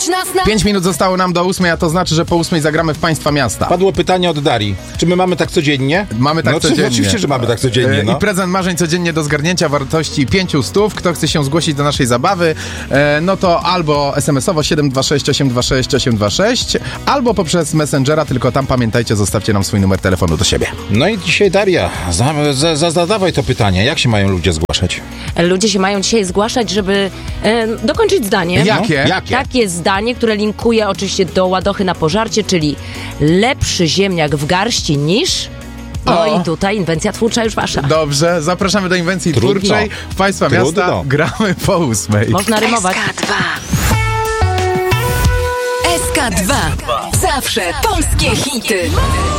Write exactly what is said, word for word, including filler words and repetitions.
Odwiedź nas na... Pięć minut zostało nam do ósmej, a to znaczy, że po ósmej zagramy w Państwa Miasta. Padło pytanie od Darii. Czy my mamy tak codziennie? Mamy tak no, codziennie. Oczywiście, że mamy tak codziennie. No. I prezent marzeń codziennie do zgarnięcia wartości pięciu stów. Kto chce się zgłosić do naszej zabawy, no to albo es em es owo siedem dwa sześć osiem dwa sześć osiem dwa sześć, albo poprzez Messengera, tylko tam pamiętajcie, zostawcie nam swój numer telefonu do siebie. No i dzisiaj Daria, za, za, za, zadawaj to pytanie. Jak się mają ludzie zgłaszać? Ludzie się mają dzisiaj zgłaszać, żeby e, dokończyć zdanie. Jakie? No, jakie? Takie zdanie, które linkuje oczywiście do ładochy na pożarcie, czyli lepszy ziemniak w garści niż... No O. i tutaj inwencja twórcza już wasza. Dobrze, zapraszamy do inwencji Trudno. twórczej w Państwa Trudno. Miasta. Gramy po ósmej. Można rymować. S K dwa. S K dwa. Zawsze polskie hity.